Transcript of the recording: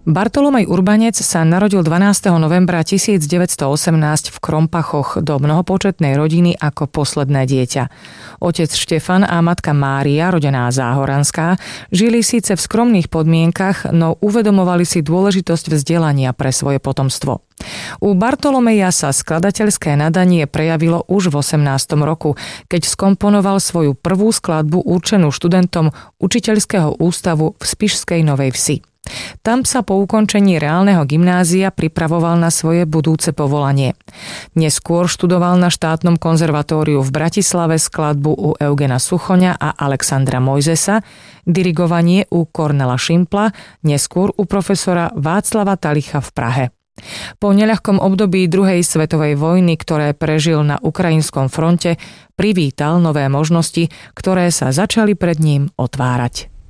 Bartolomej Urbanec sa narodil 12. novembra 1918 v Krompachoch do mnohopočetnej rodiny ako posledné dieťa. Otec Štefan a matka Mária, rodená Záhoranská, žili síce v skromných podmienkach, no uvedomovali si dôležitosť vzdelania pre svoje potomstvo. U Bartolomeja sa skladateľské nadanie prejavilo už v 18. roku, keď skomponoval svoju prvú skladbu určenú študentom učiteľského ústavu v Spišskej Novej Vsi. Tam sa po ukončení reálneho gymnázia pripravoval na svoje budúce povolanie. Neskôr študoval na štátnom konzervatóriu v Bratislave skladbu u Eugena Suchoňa a Alexandra Mojzesa, dirigovanie u Kornela Šimpla, neskôr u profesora Václava Talicha v Prahe. Po neľahkom období druhej svetovej vojny, ktoré prežil na ukrajinskom fronte, privítal nové možnosti, ktoré sa začali pred ním otvárať.